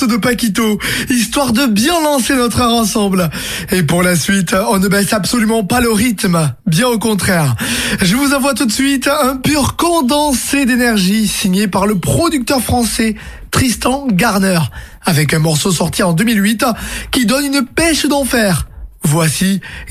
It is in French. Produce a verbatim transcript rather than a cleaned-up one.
morceau de Paquito, histoire de bien lancer notre heure ensemble. Et pour la suite, on ne baisse absolument pas le rythme, bien au contraire. Je vous envoie tout de suite un pur condensé d'énergie signé par le producteur français Tristan Garner, avec un morceau sorti en deux mille huit qui donne une pêche d'enfer. Voici